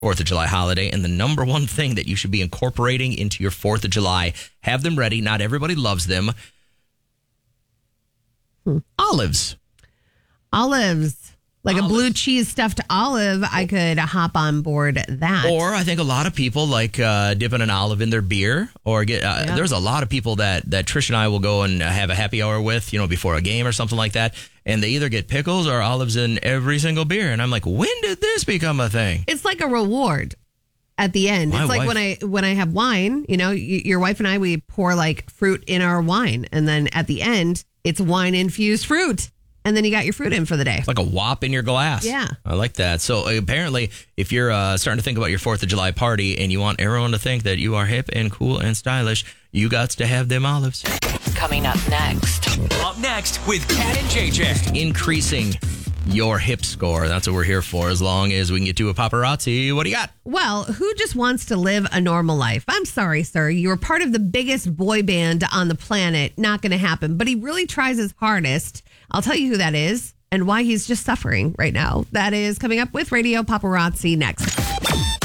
4th of July holiday, and the number one thing that you should be incorporating into your 4th of July, have them ready. Not everybody loves them. Olives. Like a blue cheese stuffed olive, I could hop on board that. Or I think a lot of people like dipping an olive in their beer, or get. There's a lot of people that Trish and I will go and have a happy hour with, before a game or something like that, and they either get pickles or olives in every single beer, and I'm like, when did this become a thing? It's like a reward at the end. It's like when I have wine, your wife and I, we pour like fruit in our wine, and then at the end, it's wine infused fruit. And then you got your fruit in for the day. It's like a wop in your glass. Yeah. I like that. So apparently, if you're starting to think about your 4th of July party and you want everyone to think that you are hip and cool and stylish, you got to have them olives. Coming up next. Up next with Kat and JJ. Increasing your hip score. That's what we're here for, as long as we can get to a paparazzi. What do you got? Well, who just wants to live a normal life? I'm sorry, sir. You're part of the biggest boy band on the planet. Not going to happen. But he really tries his hardest. I'll tell you who that is and why he's just suffering right now. That is coming up with Radio Paparazzi next.